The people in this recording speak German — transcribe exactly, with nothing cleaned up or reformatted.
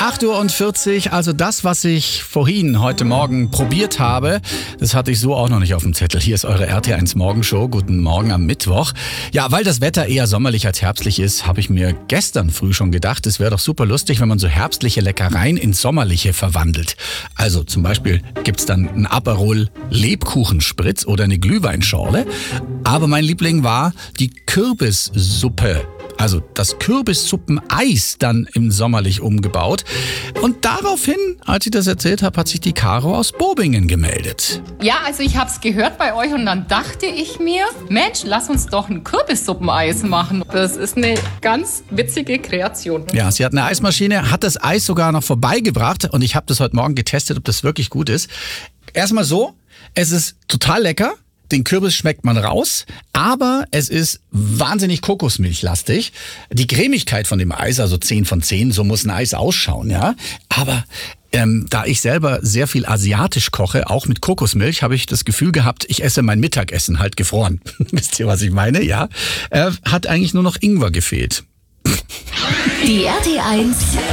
acht Uhr vierzig, also das, was ich vorhin heute Morgen probiert habe, das hatte ich so auch noch nicht auf dem Zettel. Hier ist eure R T eins Morgenshow. Guten Morgen am Mittwoch. Ja, weil das Wetter eher sommerlich als herbstlich ist, habe ich mir gestern früh schon gedacht, es wäre doch super lustig, wenn man so herbstliche Leckereien ins sommerliche verwandelt. Also zum Beispiel gibt's dann ein Aperol Lebkuchenspritz oder eine Glühweinschorle. Aber mein Liebling war die Kürbissuppe. Also das Kürbissuppeneis dann im Sommerlich umgebaut. Und daraufhin, als ich das erzählt habe, hat sich die Caro aus Bobingen gemeldet. Ja, also ich habe es gehört bei euch und dann dachte ich mir, Mensch, lass uns doch ein Kürbissuppeneis machen. Das ist eine ganz witzige Kreation. Ja, sie hat eine Eismaschine, hat das Eis sogar noch vorbeigebracht und ich habe das heute Morgen getestet, ob das wirklich gut ist. Erstmal so, es ist total lecker. Den Kürbis schmeckt man raus, aber es ist wahnsinnig kokosmilchlastig. Die Cremigkeit von dem Eis, also zehn von zehn, so muss ein Eis ausschauen, ja. Aber ähm, da ich selber sehr viel asiatisch koche, auch mit Kokosmilch, habe ich das Gefühl gehabt, ich esse mein Mittagessen halt gefroren. Wisst ihr, was ich meine? Ja. Äh, hat eigentlich nur noch Ingwer gefehlt. Die R T eins